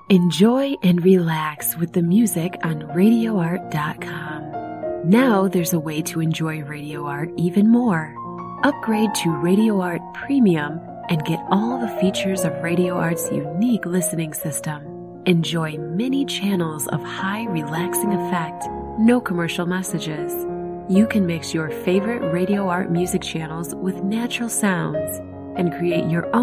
Enjoy and relax with the music on RadioArt.com. Now there's a way to enjoy Radio Art even more. Upgrade to Radio Art Premium and get all the features of Radio Art's unique listening system. Enjoy many channels of high relaxing effect, no commercial messages. You can mix your favorite Radio Art music channels with natural sounds and create your own